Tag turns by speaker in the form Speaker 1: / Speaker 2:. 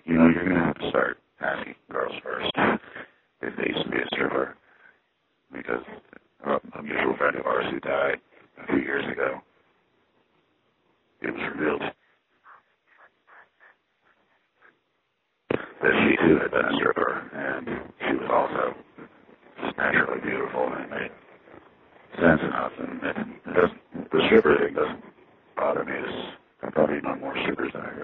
Speaker 1: you're going to have to start asking girls first if they used to be a stripper, because a mutual friend of ours who died a few years ago, it was revealed that she too had been a stripper, and she was also just naturally beautiful, and it made sense enough, and the stripper thing doesn't bother me. I probably know more strippers than I